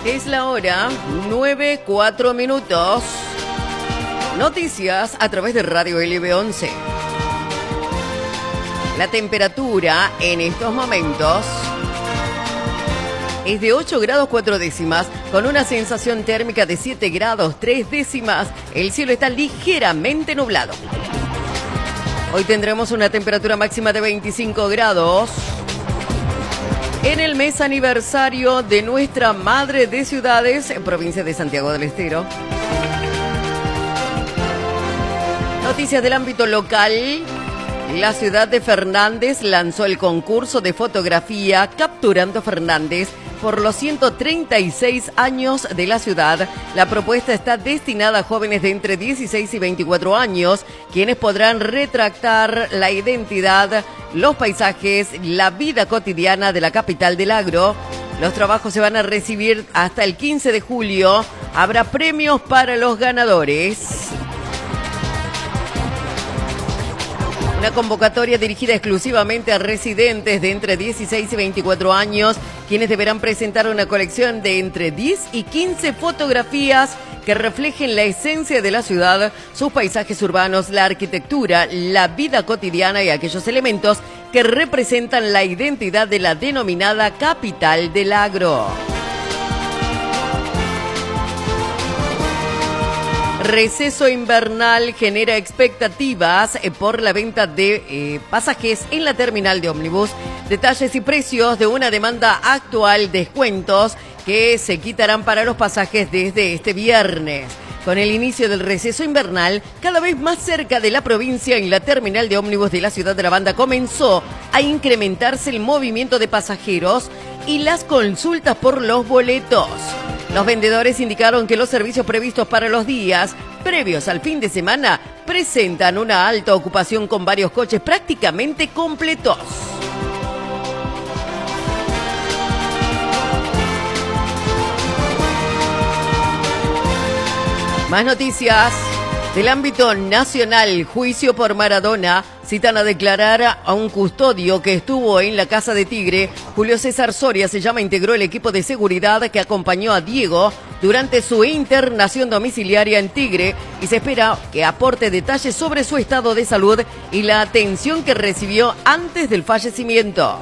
Es la hora 9:04. Noticias a través de Radio LB11. La temperatura en estos momentos es de 8 grados 4 décimas, con una sensación térmica de 7 grados 3 décimas. El cielo está ligeramente nublado. Hoy tendremos una temperatura máxima de 25 grados. En el mes aniversario de nuestra madre de ciudades, en provincia de Santiago del Estero. Noticias del ámbito local. La ciudad de Fernández lanzó el concurso de fotografía Capturando Fernández por los 136 años de la ciudad. La propuesta está destinada a jóvenes de entre 16 y 24 años, quienes podrán retratar la identidad, los paisajes, la vida cotidiana de la capital del agro. Los trabajos se van a recibir hasta el 15 de julio. Habrá premios para los ganadores. Una convocatoria dirigida exclusivamente a residentes de entre 16 y 24 años, quienes deberán presentar una colección de entre 10 y 15 fotografías que reflejen la esencia de la ciudad, sus paisajes urbanos, la arquitectura, la vida cotidiana y aquellos elementos que representan la identidad de la denominada capital del agro. Receso invernal genera expectativas por la venta de pasajes en la terminal de ómnibus. Detalles y precios de una demanda actual, descuentos que se quitarán para los pasajes desde este viernes. Con el inicio del receso invernal, cada vez más cerca de la provincia, en la terminal de ómnibus de la ciudad de La Banda comenzó a incrementarse el movimiento de pasajeros y las consultas por los boletos. Los vendedores indicaron que los servicios previstos para los días previos al fin de semana presentan una alta ocupación con varios coches prácticamente completos. Más noticias del ámbito nacional. Juicio por Maradona. Citan a declarar a un custodio que estuvo en la Casa de Tigre. Julio César Soria integró el equipo de seguridad que acompañó a Diego durante su internación domiciliaria en Tigre y se espera que aporte detalles sobre su estado de salud y la atención que recibió antes del fallecimiento.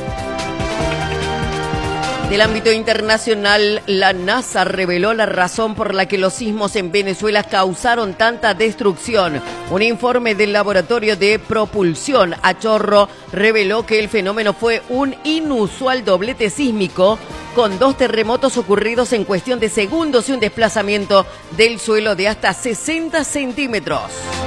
Del ámbito internacional, la NASA reveló la razón por la que los sismos en Venezuela causaron tanta destrucción. Un informe del Laboratorio de Propulsión a Chorro reveló que el fenómeno fue un inusual doblete sísmico, con 2 terremotos ocurridos en cuestión de segundos y un desplazamiento del suelo de hasta 60 centímetros.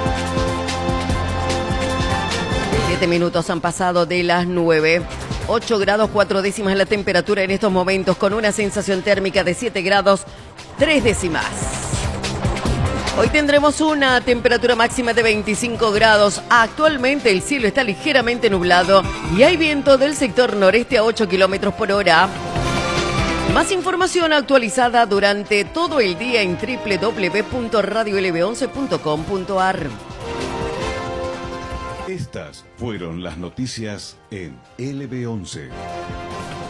7 minutos han pasado de las 9. 8 grados 4 décimas en la temperatura en estos momentos, con una sensación térmica de 7 grados 3 décimas. Hoy tendremos una temperatura máxima de 25 grados. Actualmente el cielo está ligeramente nublado y hay viento del sector noreste a 8 kilómetros por hora. Más información actualizada durante todo el día en www.radiolb11.com.ar. Estas fueron las noticias en LB11.